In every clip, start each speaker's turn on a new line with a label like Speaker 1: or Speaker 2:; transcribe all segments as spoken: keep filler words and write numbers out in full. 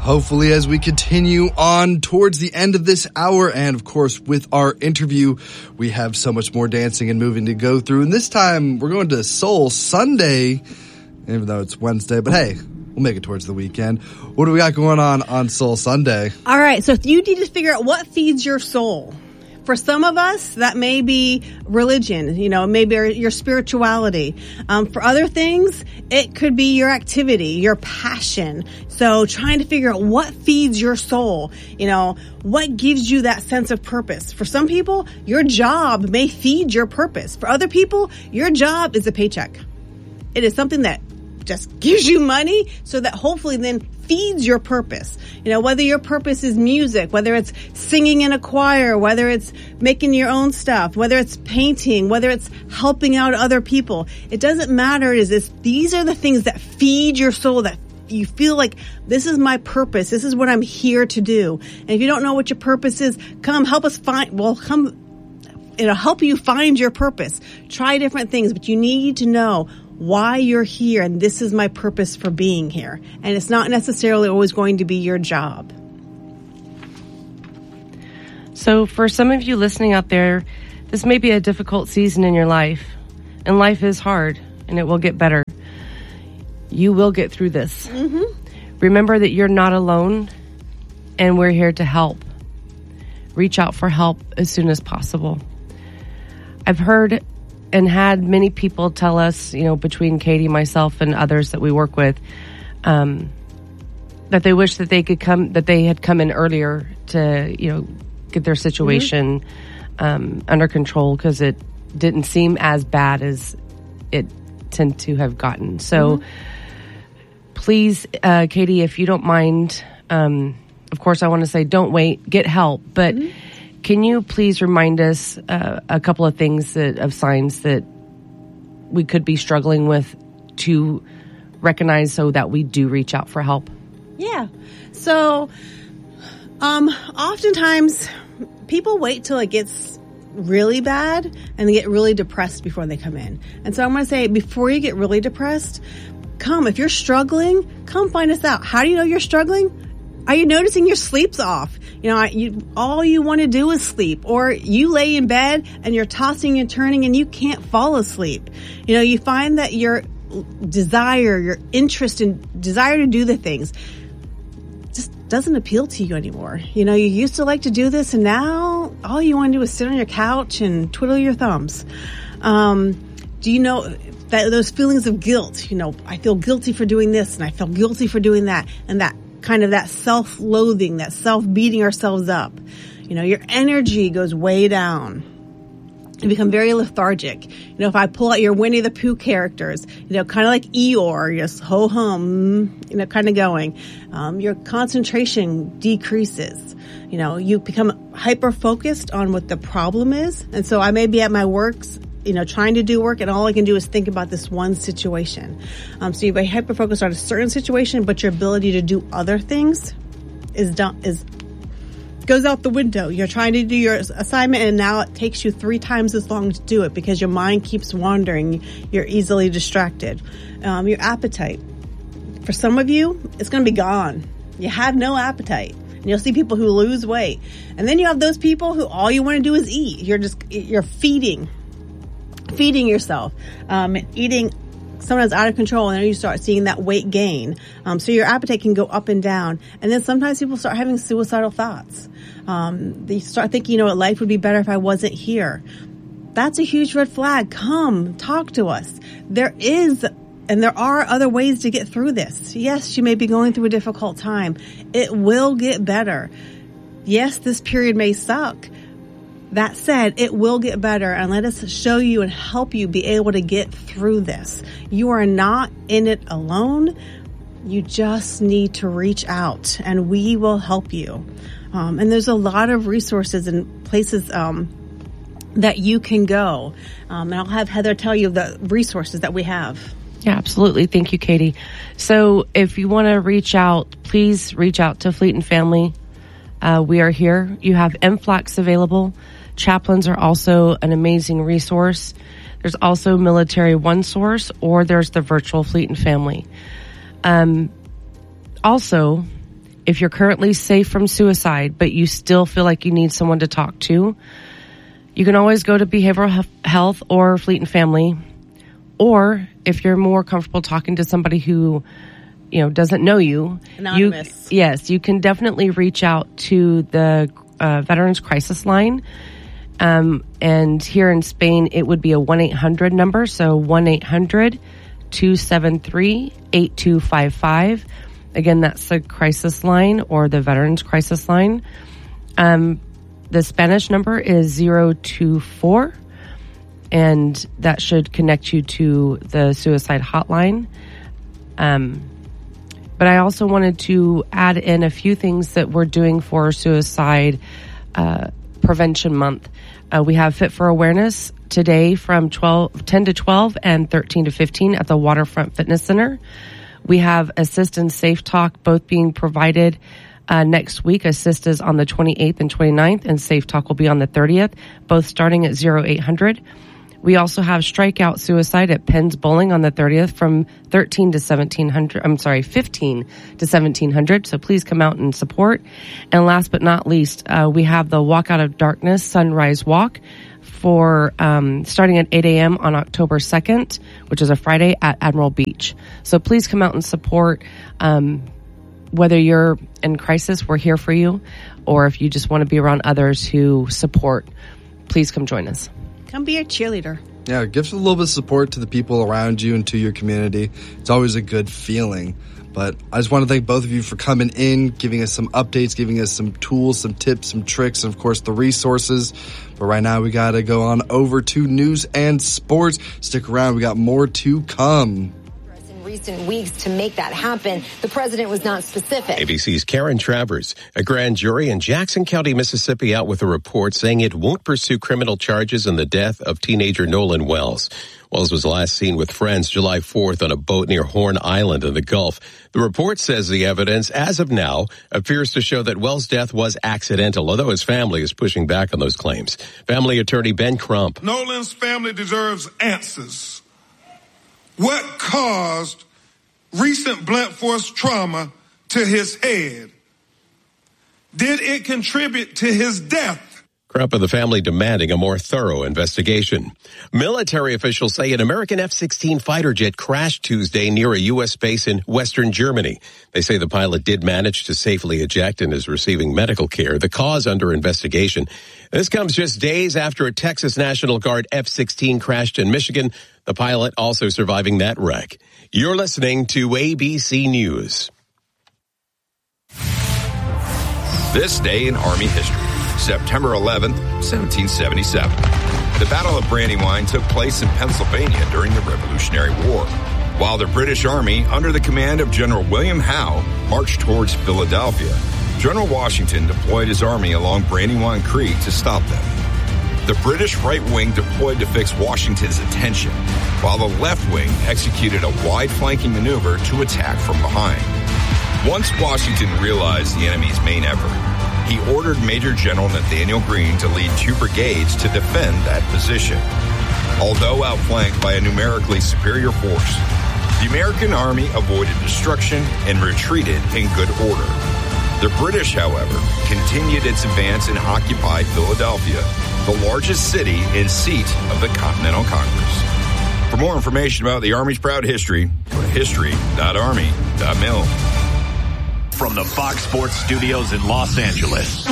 Speaker 1: hopefully as we continue on towards the end of this hour. And of course, with our interview, we have so much more dancing and moving to go through. And this time we're going to Soul Sunday, even though it's Wednesday, but hey, we'll make it towards the weekend. What do we got going on on Soul Sunday?
Speaker 2: All right. So if you need to figure out what feeds your soul. For some of us, that may be religion, you know, maybe your spirituality. Um, for other things, it could be your activity, your passion. So trying to figure out what feeds your soul, you know, what gives you that sense of purpose. For some people, your job may feed your purpose. For other people, your job is a paycheck. It is something that just gives you money so that hopefully then feeds your purpose. You know, whether your purpose is music, whether it's singing in a choir, whether it's making your own stuff, whether it's painting, whether it's helping out other people. It doesn't matter. It is this, these are the things that feed your soul, that you feel like this is my purpose. This is what I'm here to do. And if you don't know what your purpose is, come help us find, well, come, it'll help you find your purpose. Try different things, but you need to know why you're here, and this is my purpose for being here. And it's not necessarily always going to be your job.
Speaker 3: So for some of you listening out there, this may be a difficult season in your life, and life is hard, and it will get better. You will get through this. Mm-hmm. Remember that you're not alone, and we're here to help. Reach out for help as soon as possible. I've heard and had many people tell us, you know, between Katie, myself, and others that we work with, um, that they wish that they could come, that they had come in earlier to, you know, get their situation mm-hmm. um, under control, because it didn't seem as bad as it tend to have gotten. So mm-hmm. please, uh, Katie, if you don't mind, um, of course, I want to say don't wait, get help, but mm-hmm. can you please remind us uh, a couple of things that of signs that we could be struggling with to recognize so that we do reach out for help?
Speaker 2: Yeah. So, um, oftentimes people wait till it gets really bad and they get really depressed before they come in. And so I'm going to say, before you get really depressed, come. If you're struggling, come find us out. How do you know you're struggling? Are you noticing your sleep's off? You know, I, you, all you want to do is sleep, or you lay in bed and you're tossing and turning and you can't fall asleep. You know, you find that your desire, your interest in desire to do the things just doesn't appeal to you anymore. You know, you used to like to do this, and now all you want to do is sit on your couch and twiddle your thumbs. Um, do you know that those feelings of guilt? You know, I feel guilty for doing this and I feel guilty for doing that, and that kind of that self-loathing, that self-beating ourselves up. You know, your energy goes way down. You become very lethargic. You know, if I pull out your Winnie the Pooh characters, you know, kind of like Eeyore, just ho-hum, you know, kind of going. Um, your concentration decreases. You know, you become hyper-focused on what the problem is. And so I may be at my works, you know, trying to do work, and all I can do is think about this one situation. Um, so you be hyper focused on a certain situation, but your ability to do other things is done, is goes out the window. You're trying to do your assignment, and now it takes you three times as long to do it because your mind keeps wandering. You're easily distracted. Um, your appetite, for some of you, it's going to be gone. You have no appetite. And you'll see people who lose weight, and then you have those people who all you want to do is eat. You're just you're feeding. feeding yourself, um, and eating sometimes out of control, and then you start seeing that weight gain. Um, so your appetite can go up and down. And then sometimes people start having suicidal thoughts. Um, they start thinking, you know what, life would be better if I wasn't here. That's a huge red flag. Come, talk to us. There is, and there are other ways to get through this. Yes, you may be going through a difficult time. It will get better. Yes, this period may suck. That said, it will get better, and let us show you and help you be able to get through this. You are not in it alone. You just need to reach out, and we will help you. Um, and there's a lot of resources and places um, that you can go. Um, and I'll have Heather tell you the resources that we have.
Speaker 3: Yeah, absolutely. Thank you, Katie. So if you want to reach out, please reach out to Fleet and Family. Uh, we are here. You have M FLACs available. Chaplains are also an amazing resource. There's also Military One Source, or there's the virtual Fleet and Family. Um, also, if you're currently safe from suicide, but you still feel like you need someone to talk to, you can always go to behavioral health or Fleet and Family. Or if you're more comfortable talking to somebody who, you know, doesn't know you,
Speaker 2: Anonymous.
Speaker 3: you yes, you can definitely reach out to the uh, Veterans Crisis Line. Um, and here in Spain, it would be a one eight hundred number. So one eight hundred two seven three eight two five five. Again, that's the crisis line or the Veterans Crisis Line. Um, the Spanish number is zero two four. And that should connect you to the suicide hotline. Um, but I also wanted to add in a few things that we're doing for Suicide uh, Prevention Month. Uh, we have Fit for Awareness today from twelve, ten to twelve and thirteen to fifteen at the Waterfront Fitness Center. We have Assist and Safe Talk both being provided uh, next week. Assist is on the twenty-eighth and twenty-ninth, and Safe Talk will be on the thirtieth, both starting at oh eight hundred. We also have Strikeout Suicide at Penn's Bowling on the thirtieth from thirteen to seventeen hundred. I'm sorry, fifteen to seventeen hundred. So please come out and support. And last but not least, uh, we have the Walk Out of Darkness Sunrise Walk for um, starting at eight a.m. on October second, which is a Friday at Admiral Beach. So please come out and support. Um, whether you're in crisis, we're here for you. Or if you just want to be around others who support, please come join us.
Speaker 2: Come be a cheerleader.
Speaker 1: Yeah, give a little bit of support to the people around you and to your community. It's always a good feeling. But I just want to thank both of you for coming in, giving us some updates, giving us some tools, some tips, some tricks, and, of course, the resources. But right now, we got to go on over to news and sports. Stick around. We got more to come.
Speaker 4: Recent weeks to make that happen. The president was not specific.
Speaker 5: A B C's Karen Travers. A grand jury in Jackson County, Mississippi, out with a report saying it won't pursue criminal charges in the death of teenager Nolan Wells. Wells was last seen with friends July fourth on a boat near Horn Island in the Gulf. The report says the evidence, as of now, appears to show that Wells' death was accidental, although his family is pushing back on those claims. Family attorney Ben Crump.
Speaker 6: Nolan's family deserves answers. What caused recent blunt force trauma to his head? Did it contribute to his death?
Speaker 5: Crump and the family demanding a more thorough investigation. Military officials say an American F sixteen fighter jet crashed Tuesday near a U S base in western Germany. They say the pilot did manage to safely eject and is receiving medical care. The cause under investigation. This comes just days after a Texas National Guard F sixteen crashed in Michigan. The pilot also surviving that wreck. You're listening to A B C News.
Speaker 7: This day in Army history. September eleventh, seventeen seventy-seven. The Battle of Brandywine took place in Pennsylvania during the Revolutionary War, while the British Army, under the command of General William Howe, marched towards Philadelphia. General Washington deployed his army along Brandywine Creek to stop them. The British right wing deployed to fix Washington's attention, while the left wing executed a wide flanking maneuver to attack from behind. Once Washington realized the enemy's main effort, he ordered Major General Nathaniel Greene to lead two brigades to defend that position. Although outflanked by a numerically superior force, the American Army avoided destruction and retreated in good order. The British, however, continued its advance and occupied Philadelphia, the largest city and seat of the Continental Congress. For more information about the Army's proud history, go to history dot army dot mil.
Speaker 8: From the Fox Sports Studios in Los Angeles,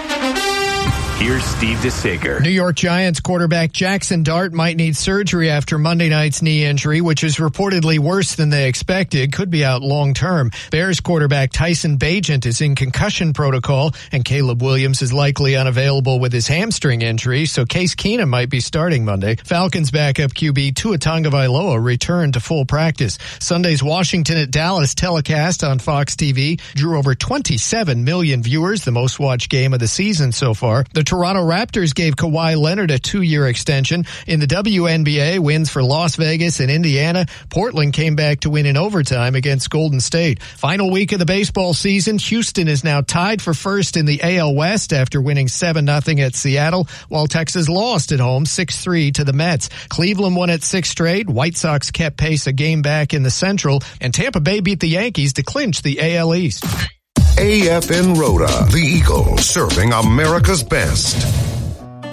Speaker 8: here's Steve DeSager.
Speaker 9: New York Giants quarterback Jackson Dart might need surgery after Monday night's knee injury, which is reportedly worse than they expected. Could be out long term. Bears quarterback Tyson Bagent is in concussion protocol, and Caleb Williams is likely unavailable with his hamstring injury, so Case Keenum might be starting Monday. Falcons backup Q B Tua Tagovailoa returned to full practice. Sunday's Washington at Dallas telecast on Fox T V drew over twenty-seven million viewers, the most watched game of the season so far. The Toronto Raptors gave Kawhi Leonard a two-year extension. In the W N B A, wins for Las Vegas and Indiana. Portland came back to win in overtime against Golden State. Final week of the baseball season, Houston is now tied for first in the A L West after winning seven nothing at Seattle, while Texas lost at home six three to the Mets. Cleveland won at six straight. White Sox kept pace a game back in the Central, and Tampa Bay beat the Yankees to clinch the A L East.
Speaker 10: A F N Rhoda, the Eagle, serving America's best.